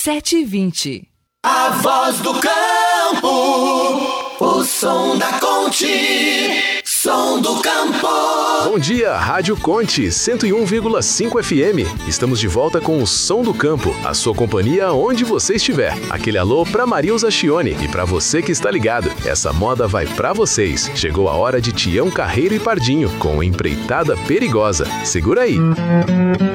7h20. A voz do campo, o som da Conte, som do campo. Bom dia, Rádio Conte 101,5 FM. Estamos de volta com o Som do Campo, a sua companhia onde você estiver. Aquele alô pra Marilza Chione e pra você que está ligado. Essa moda vai pra vocês. Chegou a hora de Tião Carreiro e Pardinho com Empreitada Perigosa. Segura aí.